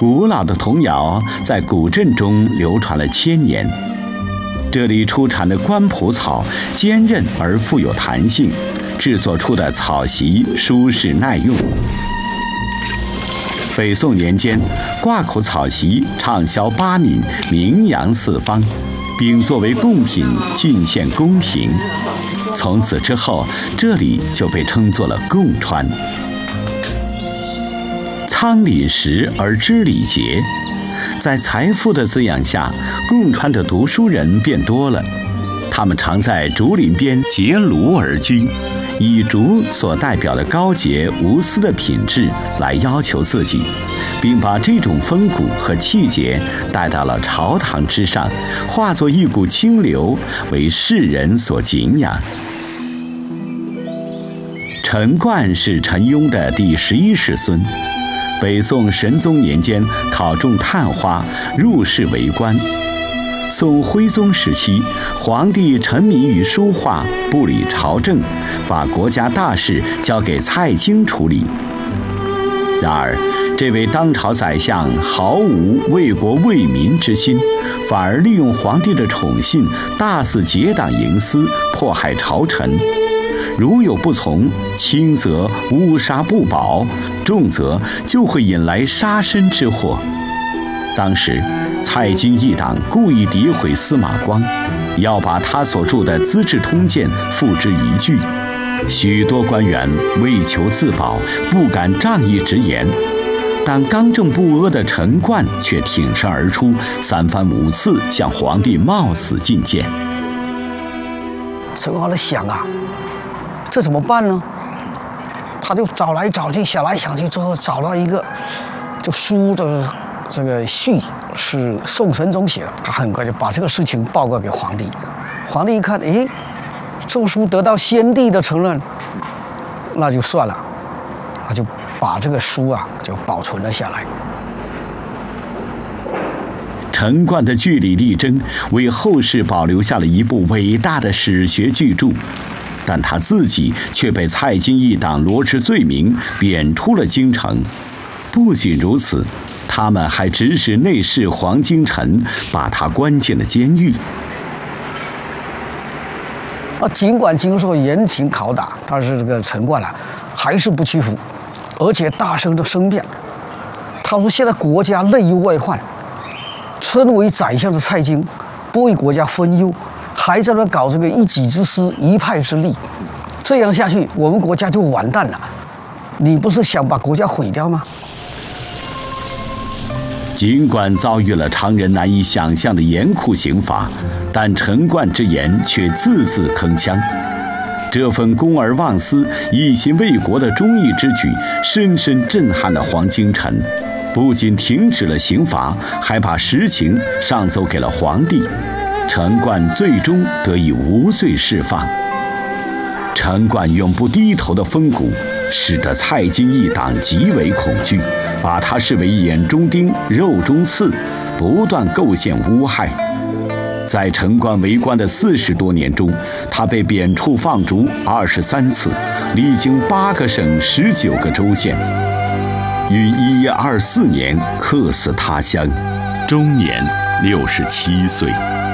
古老的童谣在古镇中流传了千年。这里出产的官蒲草坚韧而富有弹性，制作出的草席舒适耐用。北宋年间，挂口草席畅销八闽，名扬四方，并作为贡品进献宫廷。从此之后，这里就被称作了贡川。仓廪实而知礼节，在财富的滋养下，贡川的读书人变多了。他们常在竹林边结庐而居，以竹所代表的高洁无私的品质来要求自己，并把这种风骨和气节带到了朝堂之上，化作一股清流，为世人所敬仰。陈冠是陈庸的第11世孙，北宋神宗年间考中探花，入仕为官。宋徽宗时期，皇帝沉迷于书画，不理朝政，把国家大事交给蔡京处理。然而，这位当朝宰相毫无为国为民之心，反而利用皇帝的宠信，大肆结党营私，迫害朝臣。如有不从，轻则乌纱不保，重则就会引来杀身之祸。当时，蔡京一党故意诋毁司马光，要把他所著的《资治通鉴》付之一炬。许多官员为求自保，不敢仗义直言，但刚正不阿的陈冠却挺身而出，三番五次向皇帝冒死进谏。 陈冠在想啊，这怎么办呢？他就找来找去，想来想去，最后找到一个，就书的这个序是宋神宗写的，他很快就把这个事情报告给皇帝。皇帝一看，诶，这书得到先帝的承认，那就算了，他就把这个书啊就保存了下来。 陈冠的据理力争，为后世保留下了一部伟大的史学巨著。但他自己却被蔡京一党罗织罪名，贬出了京城。不仅如此，他们还指使内侍黄京臣把他关进了监狱。 尽管经受严刑拷打，但是这个陈冠还是不屈服，而且大声的声辩。他说：“现在国家内忧外患，身为宰相的蔡京不为国家分忧，还在那搞这个一己之私、一派之利，这样下去，我们国家就完蛋了。你不是想把国家毁掉吗？” 尽管遭遇了常人难以想象的严酷刑罚，但陈冠之言却字字铿锵。这份公而忘私、一心为国的忠义之举，深深震撼了黄京臣。不仅停止了刑罚，还把实情上奏给了皇帝。陈冠最终得以无罪释放。陈冠永不低头的风骨，使得蔡京一党极为恐惧，把他视为眼中钉、肉中刺，不断构陷诬害。在陈冠为官的40多年中，他被贬黜放逐23次，历经8个省、19个州县，于1124年客死他乡，终年67岁。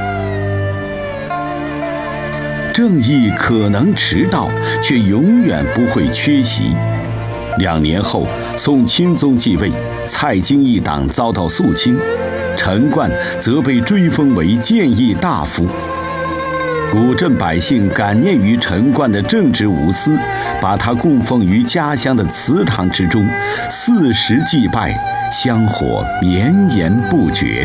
正义可能迟到，却永远不会缺席。2年后，宋钦宗继位，蔡京一党遭到肃清，陈冠则被追封为谏议大夫。古镇百姓感念于陈冠的正直无私，把他供奉于家乡的祠堂之中，40祭拜，香火绵延不绝。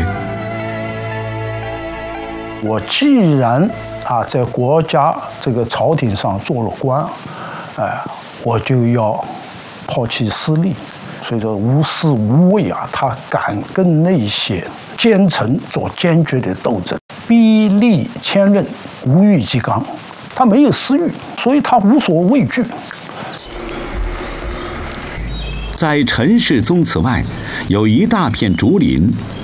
我既然在国家这个朝廷上做了官，我就要抛弃私利，所以说无私无畏他敢跟那些奸臣做坚决的斗争，逼利千仞，无欲即刚，他没有私欲，所以他无所畏惧。 在陈氏宗祠外，有一大片竹林，